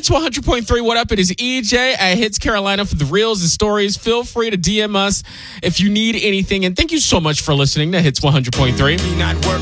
100.3. What up? It is EJ at Hits Carolina for the reels and stories. Feel free to DM us if you need anything. And thank you so much for listening to Hits 100.3.